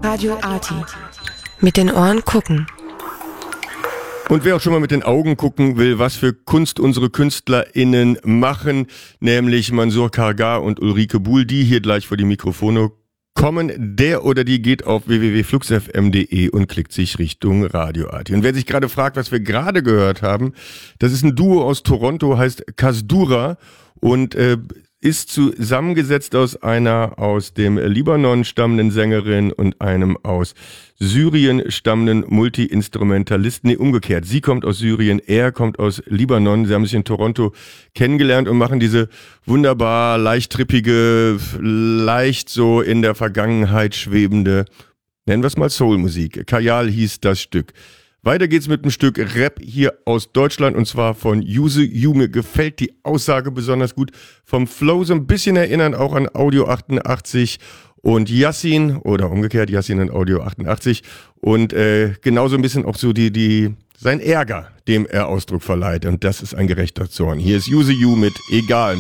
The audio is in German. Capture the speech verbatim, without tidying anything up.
Radio Arti. Mit den Ohren gucken. Und wer auch schon mal mit den Augen gucken will, was für Kunst unsere KünstlerInnen machen, nämlich Mansour Kargar und Ulrike Buhl, die hier gleich vor die Mikrofone kommen, der oder die geht auf w w w punkt flux f m punkt d e und klickt sich Richtung Radio Arti. Und wer sich gerade fragt, was wir gerade gehört haben, das ist ein Duo aus Toronto, heißt Kasdura und äh, ist zusammengesetzt aus einer aus dem Libanon stammenden Sängerin und einem aus Syrien stammenden Multi-Instrumentalisten. Nee, umgekehrt. Sie kommt aus Syrien, er kommt aus Libanon. Sie haben sich in Toronto kennengelernt und machen diese wunderbar leicht trippige, leicht so in der Vergangenheit schwebende, nennen wir es mal Soul-Musik. Kajal hieß das Stück. Weiter geht's mit einem Stück Rap hier aus Deutschland und zwar von Yuzu Yu. Mir gefällt die Aussage besonders gut. Vom Flow so ein bisschen erinnern auch an Audio achtundachtzig und Yassin oder umgekehrt Yassin und Audio achtundachtzig und äh, genauso ein bisschen auch so die die sein Ärger, dem er Ausdruck verleiht und das ist ein gerechter Zorn. Hier ist Yuzu Yu mit Egal.